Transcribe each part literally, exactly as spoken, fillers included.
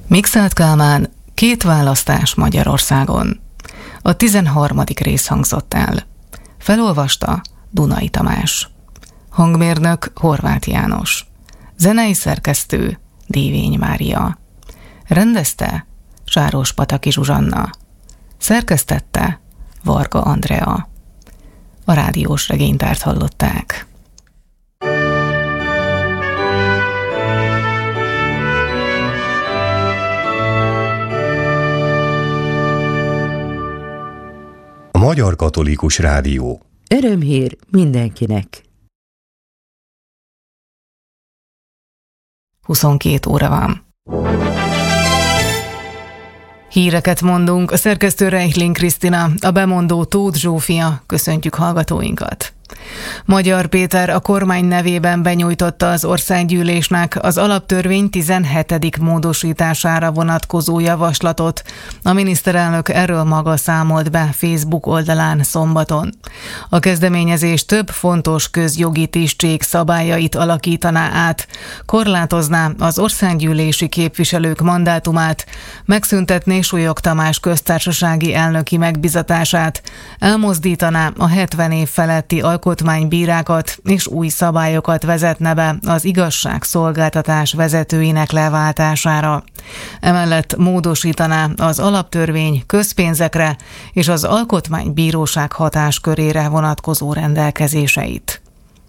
Mikszáth Kálmán, két választás Magyarországon. A tizenharmadik rész hangzott el. Felolvasta Dunai Tamás. Hangmérnök Horváth János. Zenei szerkesztő Dévény Mária. Rendezte Sárospataki Zsuzsanna. Szerkesztette Varga Andrea. A rádiós regénytárt hallották. A Magyar Katolikus Rádió. Örömhír mindenkinek. huszonkét óra van. Híreket mondunk, a szerkesztő Reichling Krisztina, a bemondó Tóth Zsófia, köszöntjük hallgatóinkat. Magyar Péter a kormány nevében benyújtotta az országgyűlésnek az alaptörvény tizenhetedik módosítására vonatkozó javaslatot. A miniszterelnök erről maga számolt be Facebook oldalán szombaton. A kezdeményezés több fontos közjogi tisztség szabályait alakítaná át, korlátozná az országgyűlési képviselők mandátumát, megszüntetné Súlyog Tamás köztársasági elnöki megbizatását, elmozdítaná a hetven év feletti alkotmánybírákat és új szabályokat vezetne be az igazságszolgáltatás vezetőinek leváltására. Emellett módosítaná az alaptörvény közpénzekre és az alkotmánybíróság hatáskörére vonatkozó rendelkezéseit.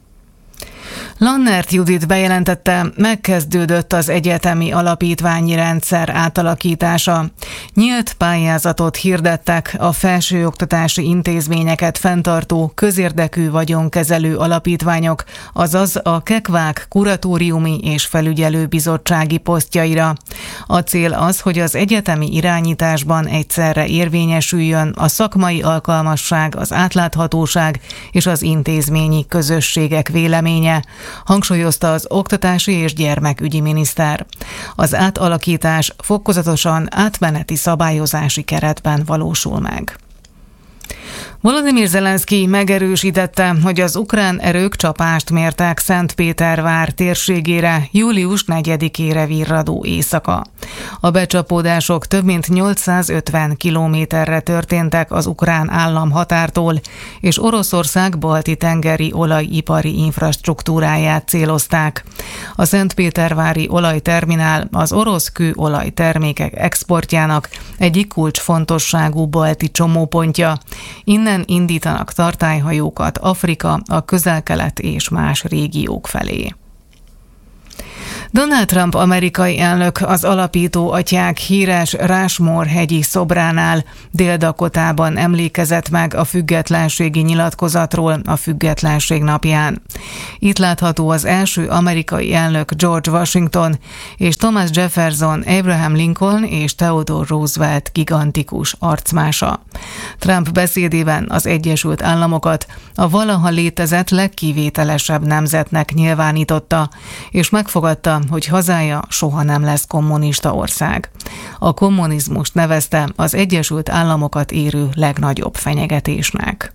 Lannert Judit bejelentette, megkezdődött az egyetemi alapítványi rendszer átalakítása. Nyílt pályázatot hirdettek a felsőoktatási intézményeket fenntartó közérdekű vagyonkezelő alapítványok, azaz a kekvák kuratóriumi és felügyelőbizottsági posztjaira. A cél az, hogy az egyetemi irányításban egyszerre érvényesüljön a szakmai alkalmasság, az átláthatóság és az intézményi közösségek véleménye, hangsúlyozta az oktatási és gyermekügyi miniszter. Az átalakítás fokozatosan átmeneti szabályozási keretben valósul meg. Volodymyr Zelenszky megerősítette, hogy az ukrán erők csapást mértek Szentpétervár térségére július negyedikére virradó éjszaka. A becsapódások több mint nyolcszázötven kilométerre történtek az ukrán állam határtól, és Oroszország balti-tengeri olajipari infrastruktúráját célozták. A szentpétervári olajterminál az orosz kőolajtermékek exportjának egyik kulcsfontosságú balti csomópontja. Innen indítanak tartályhajókat Afrika, a Közel-Kelet és más régiók felé. Donald Trump amerikai elnök az alapító atyák híres Rushmore-hegyi szobránál Dél-Dakotában emlékezett meg a függetlenségi nyilatkozatról a Függetlenség napján. Itt látható az első amerikai elnök George Washington és Thomas Jefferson, Abraham Lincoln és Theodore Roosevelt gigantikus arcmása. Trump beszédében az Egyesült Államokat a valaha létezett legkivételesebb nemzetnek nyilvánította, és megfogadta, hogy hazája soha nem lesz kommunista ország. A kommunizmust nevezte az Egyesült Államokat érő legnagyobb fenyegetésnek.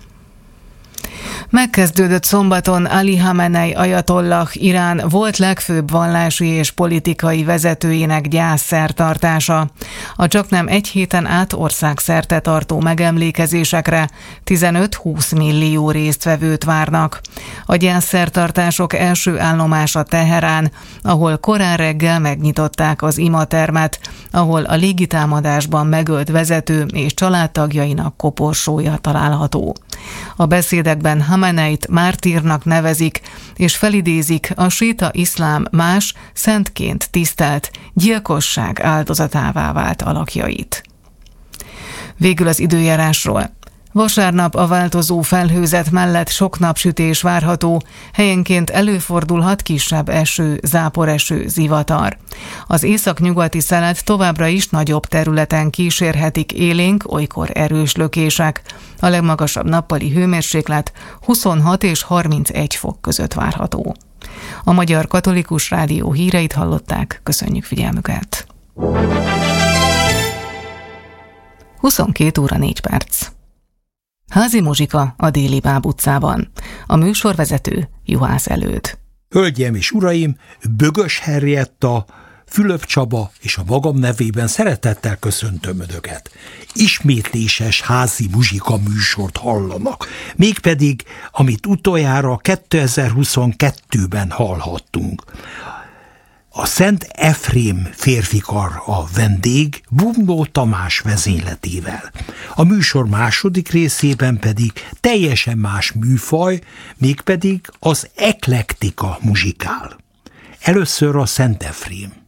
Megkezdődött szombaton Ali Hamenei ajatollah, Irán volt legfőbb vallási és politikai vezetőjének gyászszertartása. A csaknem egy héten át országszerte tartó megemlékezésekre tizenöt-húsz millió résztvevőt várnak. A gyászszertartások első állomása Teherán, ahol korán reggel megnyitották az imatermet, ahol a légitámadásban megölt vezető és családtagjainak koporsója található. A beszédekben Hameneit mártírnak nevezik, és felidézik a síta iszlám más, szentként tisztelt, gyilkosság áldozatává vált alakjait. Végül az időjárásról. Vasárnap a változó felhőzet mellett sok napsütés várható, helyenként előfordulhat kisebb eső, záporeső, zivatar. Az északnyugati szelet továbbra is nagyobb területen kísérhetik élénk, olykor erős lökések. A legmagasabb nappali hőmérséklet huszonhat és harmincegy fok között várható. A Magyar Katolikus Rádió híreit hallották, köszönjük figyelmüket. huszonkét óra négy perc. Házi muzsika a Déli Báb utcában. A műsorvezető Juhász Előd. Hölgyeim és uraim, Bögös Henrietta Fülöp Csaba és a magam nevében szeretettel köszöntöm Önöket. Ismétléses házi muzsika műsort hallanak, mégpedig, amit utoljára kétezer-huszonkettőben hallhattunk. A Szent Efrém férfikar a vendég Bumló Tamás vezényletével. A műsor második részében pedig teljesen más műfaj, mégpedig az eklektika muzsikál. Először a Szent Efrém.